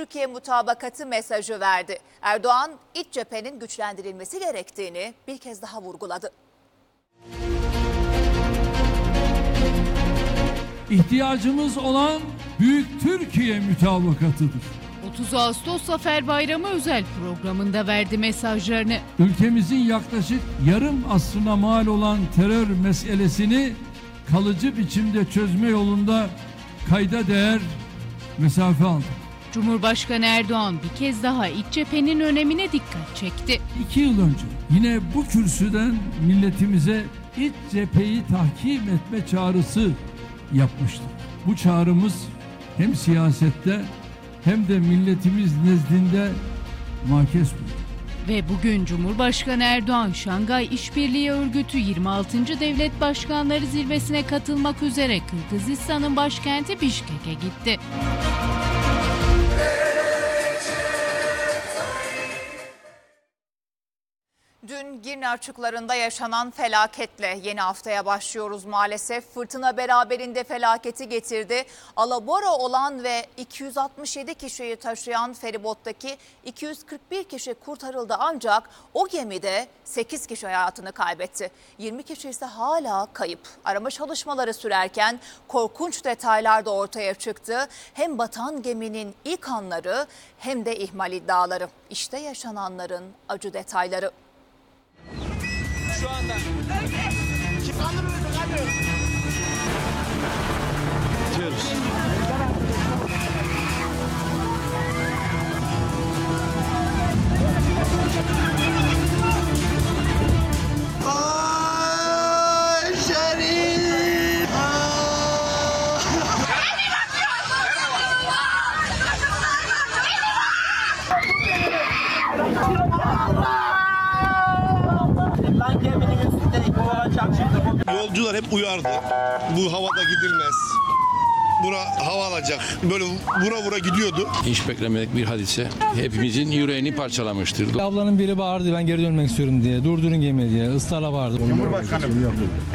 Türkiye mutabakatı mesajı verdi. Erdoğan, iç cephenin güçlendirilmesi gerektiğini bir kez daha vurguladı. İhtiyacımız olan Büyük Türkiye mutabakatıdır. 30 Ağustos Zafer Bayramı özel programında verdi mesajlarını. Ülkemizin yaklaşık yarım asrına mal olan terör meselesini kalıcı biçimde çözme yolunda kayda değer mesafe aldık. Cumhurbaşkanı Erdoğan bir kez daha iç cephenin önemine dikkat çekti. 2 yıl önce yine bu kürsüden milletimize iç cepheyi tahkim etme çağrısı yapmıştık. Bu çağrımız hem siyasette hem de milletimiz nezdinde makes buldu. Ve bugün Cumhurbaşkanı Erdoğan Şangay İşbirliği Örgütü 26. Devlet Başkanları Zirvesi'ne katılmak üzere Kırgızistan'ın başkenti Bişkek'e gitti. Dün Girne açıklarında yaşanan felaketle yeni haftaya başlıyoruz maalesef. Fırtına beraberinde felaketi getirdi. Alabora olan ve 267 kişiyi taşıyan feribottaki 241 kişi kurtarıldı ancak o gemide 8 kişi hayatını kaybetti. 20 kişi ise hala kayıp. Arama çalışmaları sürerken korkunç detaylar da ortaya çıktı. Hem batan geminin ilk anları hem de ihmal iddiaları. İşte yaşananların acı detayları. Şu anda gidiyoruz. Ay Şerif! Ben geminin üstündeyim. Bu olan çarşıda. Yolcular hep uyardı. Bu havada gidilmez. Buna hava alacak. Böyle vura vura gidiyordu. Hiç beklemedik bir hadise. Hepimizin yüreğini parçalamıştır. Ablanın biri bağırdı ben geri dönmek istiyorum diye. Durdurun gemiyi diye. Israrla bağırdı. Cumhurbaşkanım.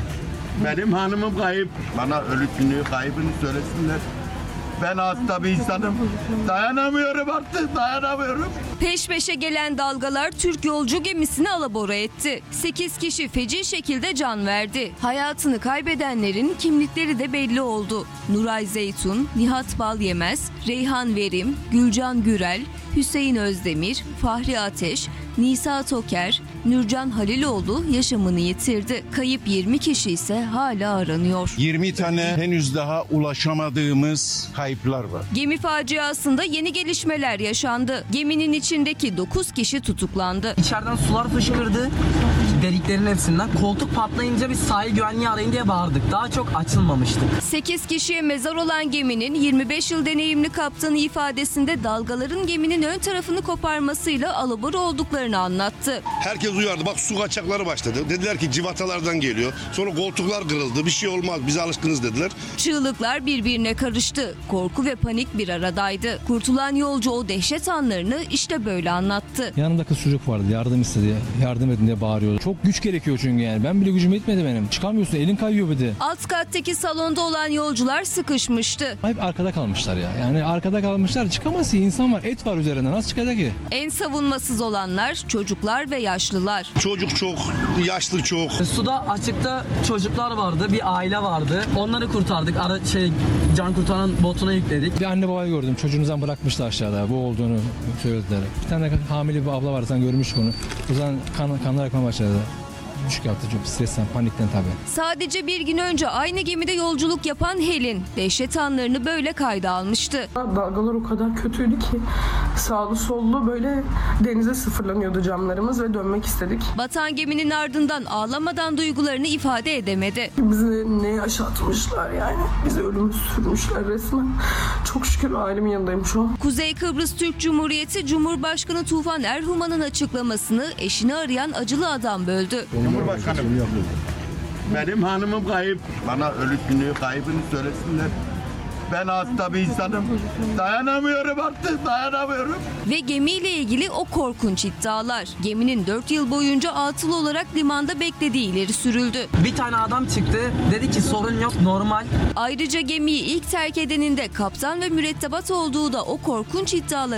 Benim hanımım kayıp. Bana ölüsünü, kaybını söylesinler. Ben hasta bir insanım. Dayanamıyorum artık, dayanamıyorum. Peş peşe gelen dalgalar Türk yolcu gemisini alabora etti. 8 kişi feci şekilde can verdi. Hayatını kaybedenlerin kimlikleri de belli oldu. Nuray Zeytun, Nihat Balyemez, Reyhan Verim, Gülcan Gürel, Hüseyin Özdemir, Fahri Ateş, Nisa Toker, Nurcan Haliloğlu yaşamını yitirdi. Kayıp 20 kişi ise hala aranıyor. 20 tane henüz daha ulaşamadığımız kayıplar var. Gemi faciasında yeni gelişmeler yaşandı. Geminin içindeki 9 kişi tutuklandı. İçeriden sular fışkırdı. Deliklerin hepsinden. Koltuk patlayınca biz sahil güvenliği arayın diye bağırdık. Daha çok açılmamıştık. 8 kişiye mezar olan geminin 25 yıl deneyimli kaptanı ifadesinde dalgaların geminin ön tarafını koparmasıyla alabora olduklarını anlattı. Herkes uyardı. Bak su kaçakları başladı. Dediler ki civatalardan geliyor. Sonra koltuklar kırıldı. Bir şey olmaz. Biz alışkınız dediler. Çığlıklar birbirine karıştı. Korku ve panik bir aradaydı. Kurtulan yolcu o dehşet anlarını işte böyle anlattı. Yanımda kız çocuk vardı. Yardım istedi. Yardım edin diye bağırıyordu. Çok güç gerekiyor çünkü yani. Ben bile gücüm yetmedi benim. Çıkamıyorsun. Elin kayıyor bir de. Alt kattaki salonda olan yolcular sıkışmıştı. Hep arkada kalmışlar ya. Yani arkada kalmışlar. Çıkamaz ki. İnsan var. Et var üzerinde. Nasıl çıkacak ki? En savunmasız olanlar çocuklar ve yaşlılar. Çocuk çok, yaşlı çok. Suda açıkta çocuklar vardı. Bir aile vardı. Onları kurtardık. Can kurtaran botuna yükledik. Bir anne babayı gördüm. Çocuğunuzdan bırakmışlar aşağıda. Bu olduğunu söylediler. Bir tane hamile bir abla vardı. Sen görmüş bunu. O zaman kanlar akmaya başladı. Düşük yaptı çok stresten, panikten tabii. Sadece bir gün önce aynı gemide yolculuk yapan Helin dehşet anlarını böyle kayda almıştı. Dalgalar o kadar kötüydü ki sağlı sollu böyle denize sıfırlanıyordu camlarımız ve dönmek istedik. Batan geminin ardından ağlamadan duygularını ifade edemedi. Bizi ne yaşatmışlar yani. Bizi ölüme sürmüşler resmen. Çok şükür ailemin yanındayım şu an. Kuzey Kıbrıs Türk Cumhuriyeti Cumhurbaşkanı Tufan Erhuman'ın açıklamasını eşini arayan acılı adam böldü. Cumhurbaşkanım. Benim hanımım kayıp. Bana ölüsünü, kaybını söylesinler. Ben hasta bir insanım. Dayanamıyorum artık, dayanamıyorum. Ve gemiyle ilgili o korkunç iddialar. Geminin 4 yıl boyunca atıl olarak limanda beklediği ileri sürüldü. Bir tane adam çıktı. Dedi ki sorun yok, normal. Ayrıca gemiyi ilk terk edenin de kaptan ve mürettebat olduğu da o korkunç iddialar